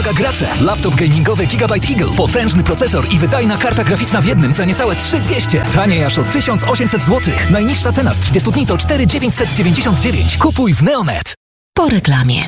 Uwaga gracze! Laptop gamingowy Gigabyte Eagle. Potężny procesor i wydajna karta graficzna w jednym za niecałe 3200. Taniej aż o 1800 zł. Najniższa cena z 30 dni to 4999. Kupuj w Neonet. Po reklamie.